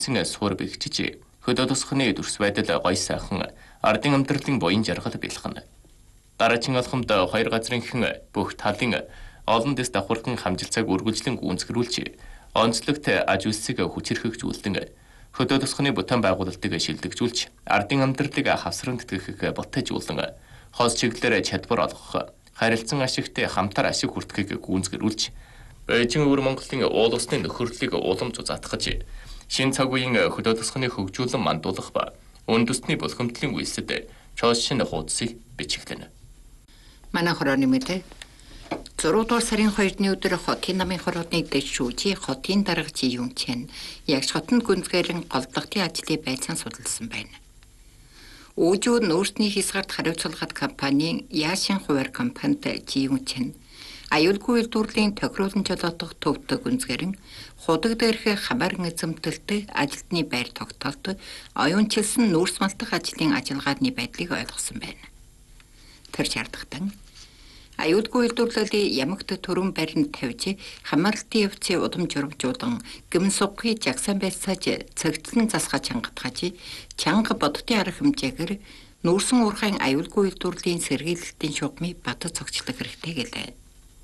суур бэлгчиж хөдөө тосхны дүрс байдал гоё сайхан ардын амьдралын буян жаргал бэлхэн. Дараагийн алхамд хоёр газрынхан бүх талын олон дэс давхархан хамжилцааг үргэлжлэн гүйцэтгүүлж, онцлогт аж үйлсийг хүчирхэгжүүлэн хөдөө тосхны бүтээн байгуулалтыг шилдэгжүүлж, ардын амьдралыг хавсран тэтгэх ботажуулан, хос чиглэлээр чадвар олгох, харилцан ашигт хамтар ашиг хүртэхийг гүйцэтгүүлж, Бээжин өвөр Монголын уул усны нөхөрлөлийг уламж заатгаж, шин цаг үеийн хөдөө тосхны хөгжүүлэн мандуулах ба үндэсний булхимдлын үйлсэд чоос шинэ хуудсыг бичигдэнэ. Манай хорооны мэдээ 6 дугаар сарын 2-ны өдөр хотын намын хорооны дэвшүүжи хотын дарга Жиюн Чен ягш хотод гүнзгээрэн голдлогтын ажлыг байцаан судалсан байна. Өөжүүд нөөцний хязгаарт хариуцлагад компанийн Яшин хуваар компанид Жиюн Чен аюулгүй үйлдвэрлэлийн тохируулан жолоодох төвтэй гүнзгээрэн худаг дээрх хамааран эзэмтэлтэй ажилтны байр тогтоолт оюунчилсан нүүрс малтах ажлын ажиллагааны байдлыг ойлгосон байна. Тэр шаардлагатай аюулгүй үйлдвэрлэлийн ямагт төрөн баринд тавьж хамаарлтын явцыг удам журамжуулан гэмн сугхий жагсан байсааж цэгцлэн засгаж чангатгаж чанга бодтын арга хэмжээгээр нүүрсэн уурхайн аюулгүй үйлдвэрлэлийн сэргийлэлтийн шугамыг бат цогцлох хэрэгтэй гэлээ.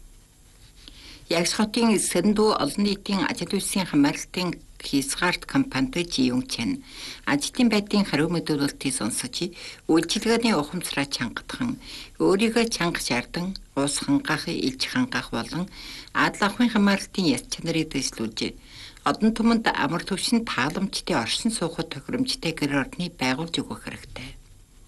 Ягш хотын Сэндүү олон нийтийн ажил үйлсийн хамаарлалтын хязгаарт компанид Жиюн Чен ажлын байдлын хариу мэдүүлэлтийг сонсож үйлчилгээний ухамсараа чангатхан өөрийгөө чанга шаардан уус хангаах, илж хангаах болон адал авахын хамаарлалтын яс чанарыг дэвшлүүлж одон түмэнд амар төвшин тааламжтай оршин суухад тохиромжтой гэр орны байгуулж өгөх хэрэгтэй.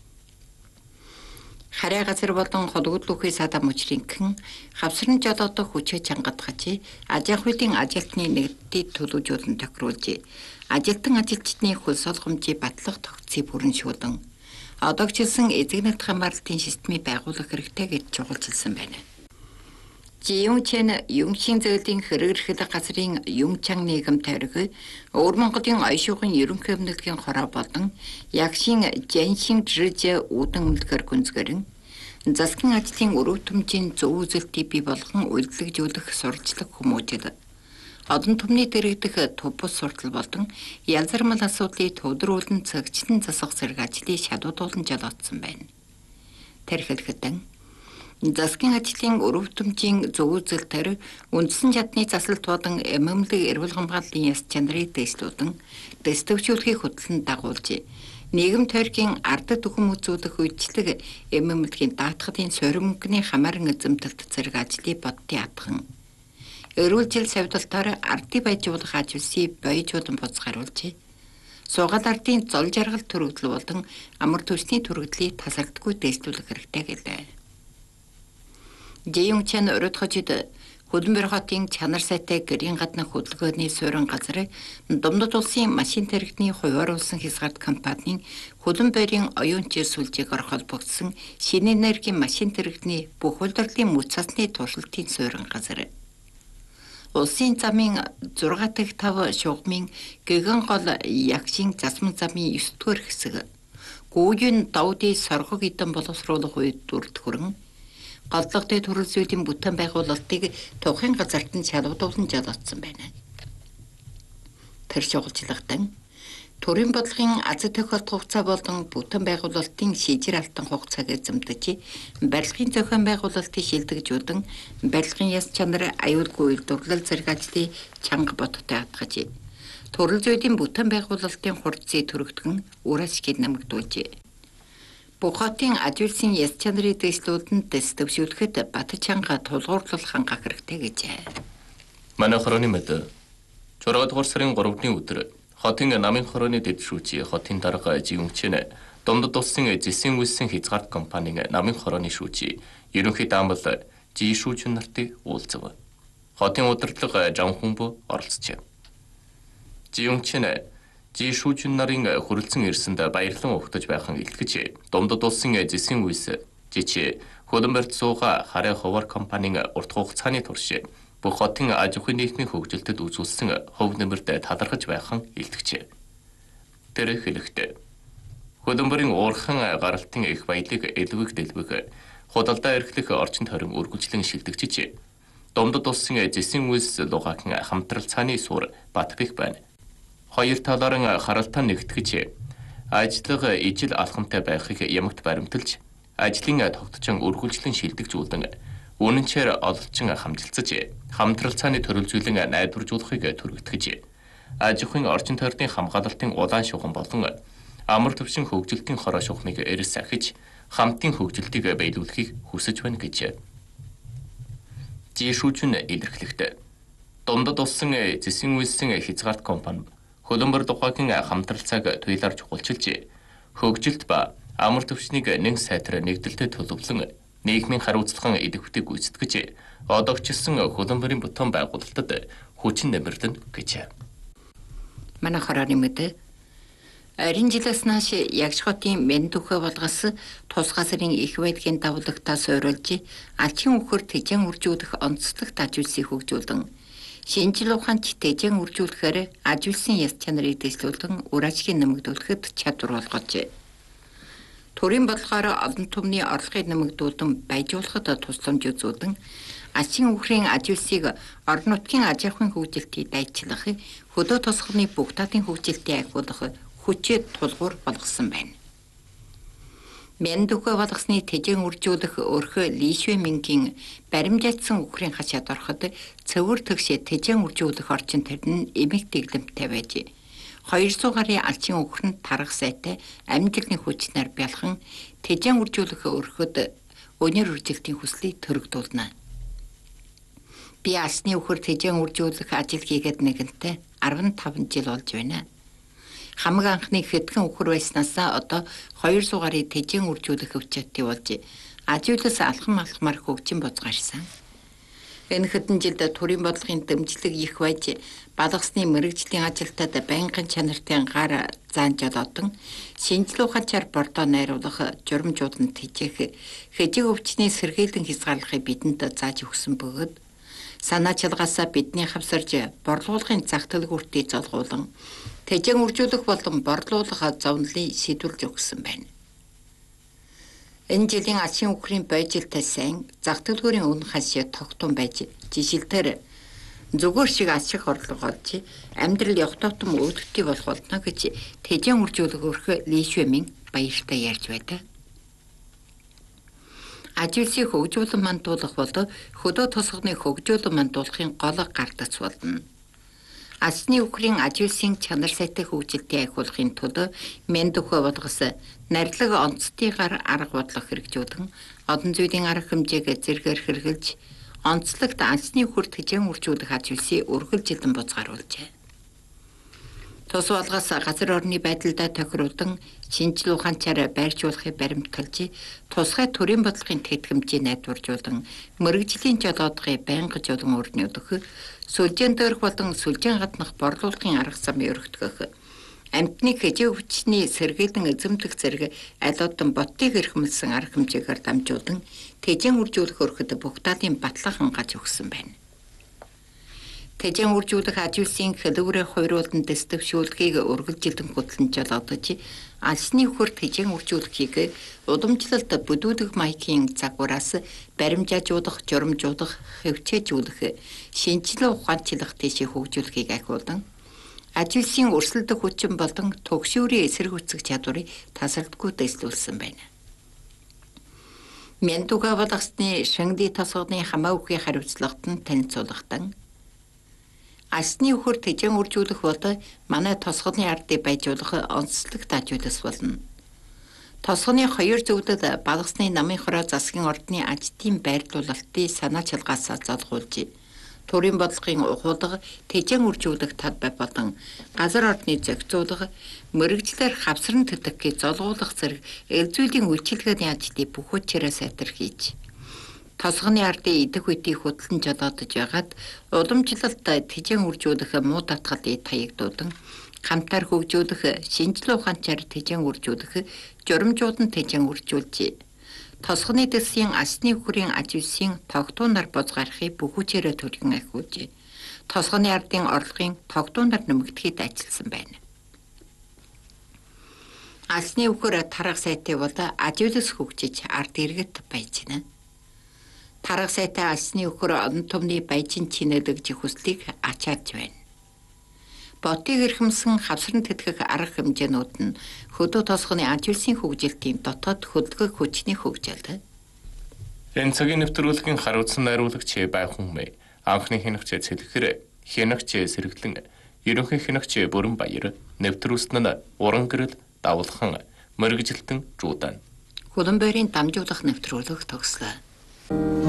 Хараа газар болон холгодлухын садам мужринхэн хавсран жолоодох хүчээ чангатгаж аж ахуйн ажилтны нэгдэлтийг төлөвлөжүүлэн тохируулж ажилтан ажилчдын хөлс олгомжийг батлах тогтцыг бүрэншүүлэн одоогчилсан эзэгнэлт хамаарлалтын системийг байгуулах хэрэгтэй гэж чухалчилсан байна. Жиюн Чен Юмшин зөөллийн хэрэгэрхэл газрын Юмчан нийгэм тойрог Өвөр Монголын оёшуугын ерөнхий өмнөдгийн хороо болон Ягшин Жаншин Жирж үүдэн үлгэр гүнзгэрэн засгийн ажлын өрөв төмжийн зөв үзэлтийг бий болгон үйлдвэрлэж сурчлах хүмүүжил одон түмний дэрэгдэх тубус суртал болон янзармал асуудлыг төвдрүүлэн цэгцлэн засах зэрэг ажлыг шалгуулан жолоодсон байна. Тэр хэлэхдээ засгийн ажлын өрөв төмжийн зөв үзэлтээр үндсэн чадны засалт болон эмэмлэг эрүүл хамгааллын яс чанарыг дэвшлүүлэн дэвшүүлэхийг хөтлөн дагуулж нийгэм тойргийн ардд бүхэн үзүүлэх үйлчлэг эмэмлэгийн даатгалын соримгны хамааран эзэмтэлт зэрэг ажлыг бодтын атхан эрүүл жил савдалтаар ардыг байжуулах ажилсыг бойжуулан буцгаруулж суугаад ардын зол жаргал төрөгдөл болон амар төсний төрөгдлийг тасардаггүй дэвшлүүлэх хэрэгтэй гэлээ. Жиюн Чен өрөдхөжид Хөлбөмбөр хотын чанар сайтай гэрийн гадна хөдөлгөөний суурин газар Думдад улсын машин тархины хувааруулсан хязгаарт компанийн Хөлбөмбөрийн оюунчийн сүлжээгээр холбогдсон шинэ энергийн машин тархины бүх улирлын мөч цасны туршилтын суурин газар. Улсын замын 6/5 шугамын гэгэн гол Ягшин засмын замын 9-р хэсэг гүүн давдын соргог эдэн боловсруулах үед дүрдгөрөн голдлогтой төрөл зүйлийн бүтээн байгуулалтыг тухайн газарт нь шалгуулан жолоодсон байна. Тэр шугамлагдан төрийн бодлогын аз тохиолдох хугацаа болон бүтээн байгуулалтын шийдвэр алтан хугацааг эзэмдэж барилгын зохион байгуулалтыг шилдэгжүүлэн барилгын яс чанар аюулгүй үйлдвэрлэл зэрэг ажлыг чанга бодтой хатгаж төрөл зүйлийн бүтээн байгуулалтын хурцыг төрөгдгөн үр ашгийг нэмэгдүүлж Бухатын ажилсын яс чанарыг дэвшлүүлэн дэвшүүлэхэд бат чанга тулгуурлал хангах хэрэгтэй гэжээ. Манай хорооны мэдээ 6 дугаар сарын 3-ны өдөр хотын намын хорооны дэвшүүч хотын дарга Жиюн Чен Думдад улсын зэсийн үйлсийн хязгаарт компанийн намын хорооны шүүч ерөнхий даамал Жи шүүчин нартыг уулзав. Хотын удирдлага Жан Хүнбө оролцжээ. Жиюн Чен Жи шүүчин нарын хүрэлцэн ирсэнд баярлан угтаж байхын илтгэж Думдад улсын зэсийн үйлс жич Хөлбөмбөрт сууга хараа хуваар компанийн урт хугацааны турш бүх хотын аж ахуйн нийгмийн хөгжилтэд үзүүлсэн хөв нэмэрт талархаж байхын илтгэжээ. Тэр хэлэхдээ Хөлбөмбөрийн уурхан гаралтын их баялаг элвэг дэлбэг худалдаа эрхлэх орчин тойрон үргэлжлэн шилдэгжиж Думдад улсын зэсийн үйлс лугаан хамтрал цааны суур Батбэх байна. Хоёр талаараа харалтаа нэгтгэж ажлага ижил алхамтай байхыг ямагт баримталж, ажлын тогтцон үргэлжлэн шилдэгжүүлэн үнэнчээр ололчин хамжилцаж, хамтралцааны төрөлзүүлэн найдваржуулахыг түргэтгэж, аж ахуйн орчин тойрны хамгаалалтын улаан шугам болон амар төвшин хөгжилтийн хороо шухмыг эрс сахиж, хамтын хөгжилтийг биелүүлэхийг хүсэж байна гэж жишүүчүн илэрхлэхдээ дундад улсын зэсийн үйлсэн хязгаарт компани хөлбөмбөр тухайгийн хамтралцааг туйлаар чухалчилж, хөгжилт ба амар төвчнийг нэг сайтар нэгдэлтэд төлөвлөн нийгмийн хариуцлаган идэвхтэй гүйцэтгэж, одоогчилсан хөлбөмбөрийн бутуун байгуулалтад хүчин нэмэрлэн гэж. Манай хорооны мэдээ 20 жилээс нааш Ягш хотын Мэндүхэ болгоос тус газрын их байдгийн давлагтаас ойруулж ачийн үхэр тэжэн үржүүлэх онцлогт ажилсыг хөгжүүлэн шинжил ухаанч тэжэн үржүүлэхээр ажилсын яс чанарыг дэвшлүүлэн үр ажлыг нэмэгдүүлэхэд чадвар олгож төрийн бодлогоор олон түмний орлогыг нэмэгдүүлэн баяжуулахад тусламж үзүүлэн ачийн үхрийн ажилсыг орон нутгийн аж ахуйн хөгжилтийг дайчлах, хөдөө тосгоны бүх талын хөгжилтийг ахиулах хүчит тулгуур болгосон байна. Мэндүхэ болгосны тэжэн үржүүлэх өрхөө Лишвэмингийн баримжаатсан үхрийн хашаад ороход цэвэр төгшөө тэжэн үржүүлэх орчин төрн эмэг дэглэмтэй байж 200 гаруй алчин үхрэнд тарах сайтай амжилтны хүчнээр бялхан тэжэн үржүүлэх өрхөд өнөр үржилтийн хүслийг төрөгдүүлнэ. Би алсны үхэр тэжэн үржүүлэх ажил хийгээд нэгэнтээ 15 жил болж байна. Хамаг анхны хэдхэн үхэр байснаас одоо 200 гаруй тэжэн үржүүлэх өвчтөй болж ажиулаас алхамаар хөгжин бозгаарсан. Энэ хэдэн жилд төрийн бодлогын дэмжлэг их байж балгасны мэрэгжлийн ажилтад байнгын чанартай гар заан жолоодон шинжлэх ухаанчаар бордоо найруулах журамжууд нь тэжээх хэжиг өвчний сэргээлэн хязгаарлахыг бидэнд зааж өгсөн бөгөөд санаачилгаасаа бидний хавсарж борлуулгын зах төлгүүртээ золгуулан тэжэн үржүүлэх болон борлуулах зовнилыг шийдвэрлэж өгсөн байна. Энэ жилийн ачийн үхрийн байжилтай сайн зах төлгүүрийн үнэ хашаа тогтун байж жишэлтээр зүгээр шиг ачиг орлого олж амьдрал явтавтан өвдөлтөй болох болно гэж тэжэн үржүүлэх өрхөө Лишвэмин баяртай ярьж байдаг. Ажилсыг хөгжүүлэн мандуулах бол хөдөө тосгоны хөгжүүлэн мандуулахын гол гардац болно. Ачны үхрийн ажилсын чанар сайтай хөгжилтийг ахиулахын тулд Мэндүхэ болгоос нарилга онцтойгоор арга бодлого хэрэгжүүлэн одон зүйлийн арга хэмжээг зэргээр хэрэгжилж онцлогт ачны үхэр тэжэн үржүүлэх ажилсыг үргэлжилэн бузгааруулжээ. Тус болгоос газар орны байдалд тохируулан шинжлэх ухаанчаар байршуулахыг баримталж, тусгай төрийн бодлогын тэтгэмжийг найдваржуулан, мэрэгжлийн жолоодгыг байнга жолон өрнө өгөх, сүлжээн дээрх болон сүлжээн гаднах борлуулгын арга замыг өргөтгөх, амтны хэжээ хүчний сэргээлэн эзэмдэх зэрэг алиудан боттыг эрхэмлсэн арга хэмжээгээр дамжуулан тэжэн үржүүлэх өрхөд бүх талын батлан хангаж өгсөн байна. Тэжэн үржүүлэх ажилсын хэлбэрээ хойруулан дэвшүүлэхийг үргэлжилэн хөтлөн жолоодож, алсны үхэр тэжэн үржүүлэхийг удамчлалт бүдүүлэг маягын загвараас баримжаажуулах, журамжуулах, хэвчээжүүлэх, шинжлэх ухаанчлах тийшээ хөгжүүлэхийг ахиулан, ажилсын өрсөлдөх хүчин болон төгшөөрийн эсрэг үүсгэх чадварыг тасралтгүй дэвшлүүлсэн байна. Мэндүхэ болгосны Шангли тосгоны хамаа үхий хариуцлагад нь танилцуулгатан Ачны үхэр тэжэн үржүүлэх бол манай тосгоны ардыг байжуулах онцлогт ажилс болно. Тосгоны хоёр зөвлөд балгасны намын хороо засгийн ордны ажтын байрлуулалтыг санаачилгаасаа золгуулж, төрийн бодлогын ухуулга тэжэн үржүүлэх талбай болон газар ордны зохицуулга, мэрэгжлэр хавсран тэтгэхийг золгуулах зэрэг элзүүлийн үйлчилгээний ажлыг бүх хүчээрээ сайтар хийж, тосгоны ардын идэх үтийг хөтлөн жолоодож байгаад уламжлалт тэжэн үржүүлэх муу татгалыг таягдуулан хамтаар хөгжүүлэх шинжлэх ухаанчаар тэжэн үржүүлэх журамжууд нь тэжэн үржүүлж тосгоны дэсийн ачны үхрийн ажилсын тогтуунаар бозгаарахыг бүх хүчээрээ төлгөн ахиулж тосгоны ардын орлогын тогтуунаар нэмэгдэхэд ажилласан байна. Ачны үхэр тарах сайтай бол ажилс хөгжиж ард иргэд байж байна. Тарах сайтай алсны үхэр олон түмний баяжин чинэлэгж хүслийг ачаалж байна. Ботыг эрхэмсэн хавсран тэтгэх арга хэмжээнүүд нь хөдөө тосгоны аж үйлсийн хөгжилтийн дотоод хөдөлгөх хүчний хөгжил. Энэ цагийн нэвтрүүлгийн хариуцсан найруулагч Байхун Мэй, анхны хянагч Цэлэхэр, хянагч Сэргэлэн, ерөнхий хянагч Бүрэн Баяр, нэвтрүүлсэн нь Уран гэрэл Давлхан, мэрэгжилтэн Жуудан. Хөлбөмбөрийн дамжуулах нэвтрүүлэг төгслөө.